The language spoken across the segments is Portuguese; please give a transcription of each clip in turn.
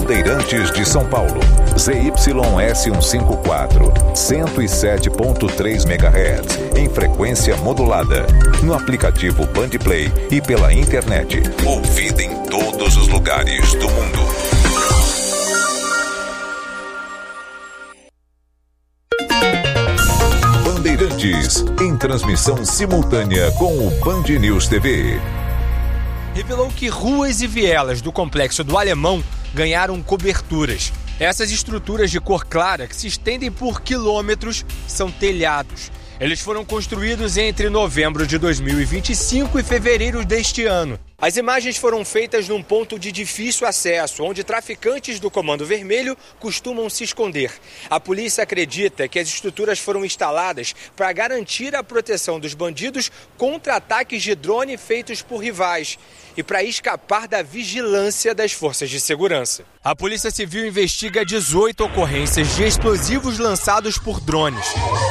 Bandeirantes de São Paulo. ZYS154, 107.3 MHz, em frequência modulada. No aplicativo Bandplay e pela internet. Ouvida em todos os lugares do mundo. Bandeirantes, em transmissão simultânea com o Band News TV. Revelou que ruas e vielas do Complexo do Alemão ganharam coberturas. Essas estruturas de cor clara, que se estendem por quilômetros, são telhados. Eles foram construídos entre novembro de 2025 e fevereiro deste ano. As imagens foram feitas num ponto de difícil acesso, onde traficantes do Comando Vermelho costumam se esconder. A polícia acredita que as estruturas foram instaladas para garantir a proteção dos bandidos contra ataques de drone feitos por rivais e para escapar da vigilância das forças de segurança. A Polícia Civil investiga 18 ocorrências de explosivos lançados por drones.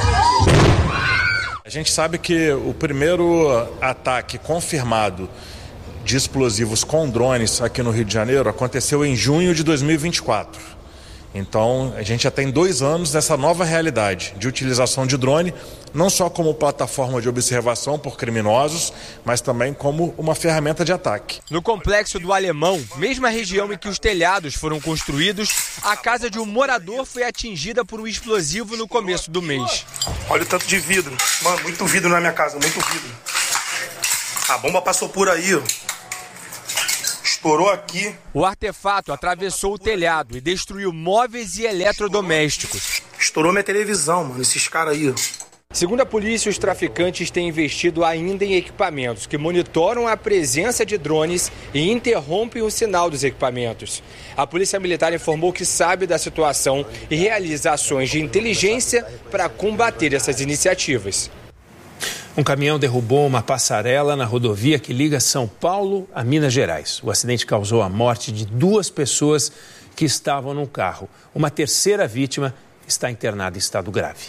A gente sabe que o primeiro ataque confirmado de explosivos com drones aqui no Rio de Janeiro aconteceu em junho de 2024. Então, a gente já tem 2 anos dessa nova realidade de utilização de drone, não só como plataforma de observação por criminosos, mas também como uma ferramenta de ataque. No Complexo do Alemão, mesma região em que os telhados foram construídos, a casa de um morador foi atingida por um explosivo no começo do mês. Olha o tanto de vidro. Mano, muito vidro na minha casa, muito vidro. A bomba passou por aí, ó. Estourou aqui. O artefato atravessou o telhado e destruiu móveis e eletrodomésticos. Estourou minha televisão, mano, esses caras aí. Segundo a polícia, os traficantes têm investido ainda em equipamentos que monitoram a presença de drones e interrompem o sinal dos equipamentos. A Polícia Militar informou que sabe da situação e realiza ações de inteligência para combater essas iniciativas. Um caminhão derrubou uma passarela na rodovia que liga São Paulo a Minas Gerais. O acidente causou a morte de 2 pessoas que estavam no carro. Uma terceira vítima está internada em estado grave.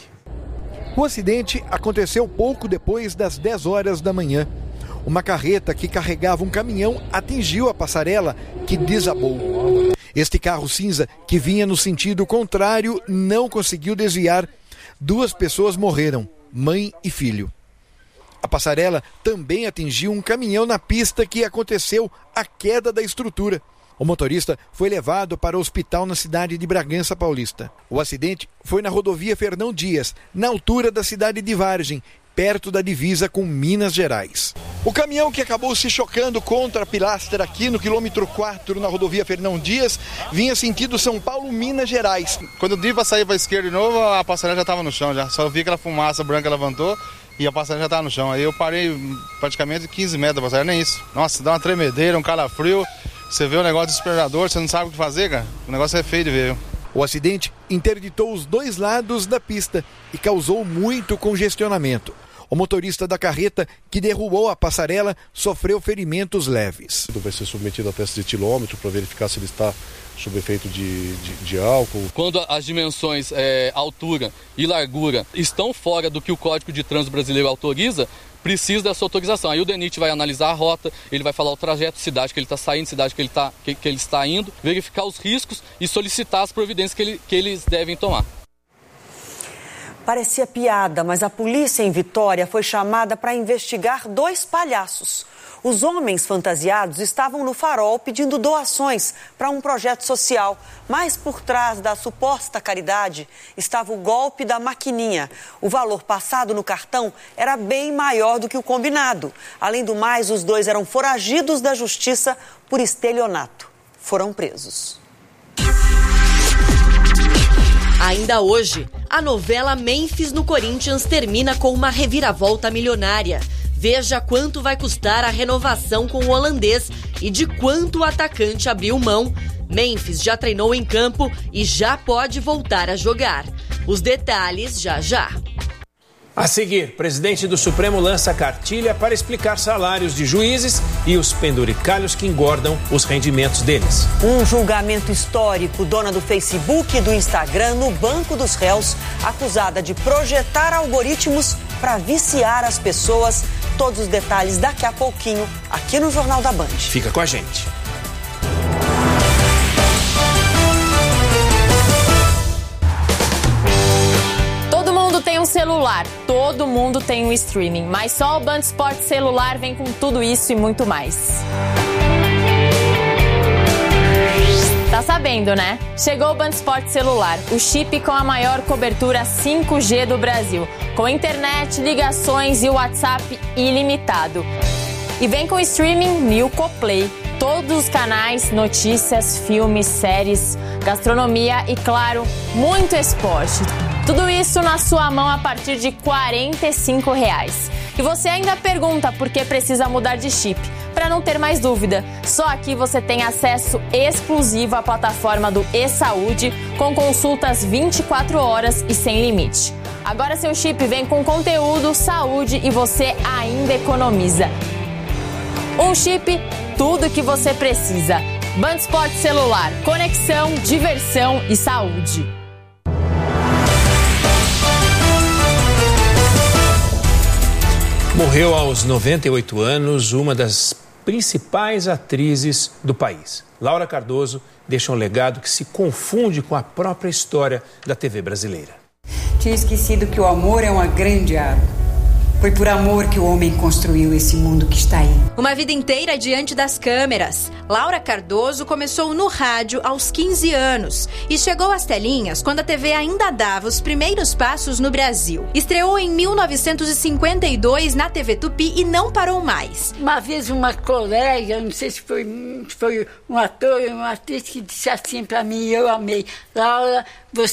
O acidente aconteceu pouco depois das 10 horas da manhã. Uma carreta que carregava um caminhão atingiu a passarela, que desabou. Este carro cinza, que vinha no sentido contrário, não conseguiu desviar. 2 pessoas morreram, mãe e filho. A passarela também atingiu um caminhão na pista que aconteceu a queda da estrutura. O motorista foi levado para o hospital na cidade de Bragança Paulista. O acidente foi na rodovia Fernão Dias, na altura da cidade de Vargem, perto da divisa com Minas Gerais. O caminhão que acabou se chocando contra a pilastra aqui no quilômetro 4 na rodovia Fernão Dias vinha sentido São Paulo, Minas Gerais. Quando eu dei para sair para a esquerda de novo, a passarela já estava no chão, já. Só vi aquela fumaça branca levantou e a passarela já estava no chão. Aí eu parei praticamente 15 metros da passarela, nem isso. Nossa, dá uma tremedeira, um calafrio. Você vê o negócio desesperador, você não sabe o que fazer, cara. O negócio é feio de ver. O acidente interditou os 2 lados da pista e causou muito congestionamento. O motorista da carreta que derrubou a passarela sofreu ferimentos leves. Vai ser submetido a teste de etilômetro para verificar se ele está sob efeito de álcool. Quando as dimensões, altura e largura estão fora do que o Código de Trânsito Brasileiro autoriza, precisa dessa autorização. Aí o DENIT vai analisar a rota, ele vai falar o trajeto, cidade que ele está saindo, cidade que ele está indo, verificar os riscos e solicitar as providências que eles devem tomar. Parecia piada, mas a polícia em Vitória foi chamada para investigar 2 palhaços. Os homens fantasiados estavam no farol pedindo doações para um projeto social. Mas por trás da suposta caridade estava o golpe da maquininha. O valor passado no cartão era bem maior do que o combinado. Além do mais, os 2 eram foragidos da justiça por estelionato. Foram presos. Ainda hoje, a novela Memphis no Corinthians termina com uma reviravolta milionária. Veja quanto vai custar a renovação com o holandês e de quanto o atacante abriu mão. Memphis já treinou em campo e já pode voltar a jogar. Os detalhes já já. A seguir, presidente do Supremo lança cartilha para explicar salários de juízes e os penduricalhos que engordam os rendimentos deles. Um julgamento histórico, dona do Facebook e do Instagram no banco dos réus, acusada de projetar algoritmos para viciar as pessoas. Todos os detalhes daqui a pouquinho, aqui no Jornal da Band. Fica com a gente. celular. Todo mundo tem um streaming, mas só o Band Esporte celular vem com tudo isso e muito mais. Tá sabendo, né? Chegou o Band Esporte celular, o chip com a maior cobertura 5G do Brasil, com internet, ligações e WhatsApp ilimitado. E vem com streaming Nilco Play. Todos os canais, notícias, filmes, séries, gastronomia e, claro, muito esporte. Tudo isso na sua mão a partir de R$ 45. E você ainda pergunta por que precisa mudar de chip. Para não ter mais dúvida, só aqui você tem acesso exclusivo à plataforma do eSaúde, com consultas 24 horas e sem limite. Agora seu chip vem com conteúdo, saúde e você ainda economiza. Um chip, tudo que você precisa. Band Esporte celular, conexão, diversão e saúde. Morreu aos 98 anos uma das principais atrizes do país. Laura Cardoso deixa um legado que se confunde com a própria história da TV brasileira. Tinha esquecido que o amor é uma grande árvore. Foi por amor que o homem construiu esse mundo que está aí. Uma vida inteira diante das câmeras. Laura Cardoso começou no rádio aos 15 anos e chegou às telinhas quando a TV ainda dava os primeiros passos no Brasil. Estreou em 1952 na TV Tupi e não parou mais. Uma vez uma colega, não sei se foi um ator ou uma atriz, que disse assim pra mim, eu amei: Laura, você